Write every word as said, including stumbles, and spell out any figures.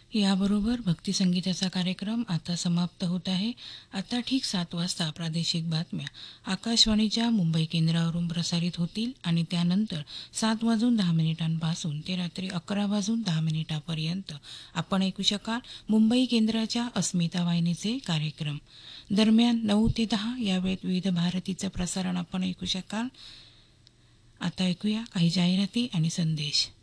याबरोबर भक्तिसंगीताचा कार्यक्रम आता समाप्त होत आहे. आता ठीक सात वाजता प्रादेशिक बातम्या आकाशवाणीच्या मुंबई केंद्रावरून प्रसारित होतील आणि त्यानंतर सात वाजून दहा मिनिटांपासून ते रात्री अकरा वाजून दहा मिनिटापर्यंत आपण ऐकू शकाल मुंबई केंद्राच्या अस्मिता वाहिनीचे कार्यक्रम. दरम्यान नऊ ते दहा या वेळेत विविध भारतीचं प्रसारण आपण ऐकू शकाल. आता ऐकूया काही जाहिराती आणि संदेश.